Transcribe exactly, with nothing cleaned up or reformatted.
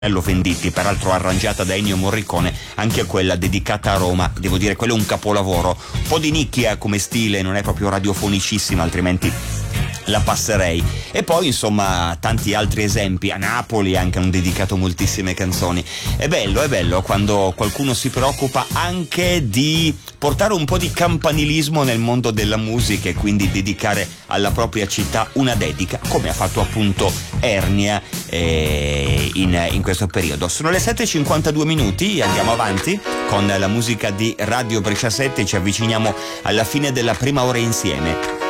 Venditti, peraltro arrangiata da Ennio Morricone, anche quella dedicata a Roma. Devo dire, quello è un capolavoro, un po' di nicchia come stile, non è proprio radiofonicissima, altrimenti la passerei. E poi insomma tanti altri esempi. A Napoli anche hanno dedicato moltissime canzoni. È bello, è bello quando qualcuno si preoccupa anche di portare un po' di campanilismo nel mondo della musica e quindi dedicare alla propria città una dedica, come ha fatto appunto Ernia eh, in, in questo periodo. Sono le sette e cinquantadue minuti, andiamo avanti con la musica di Radio Brescia sette, ci avviciniamo alla fine della prima ora insieme.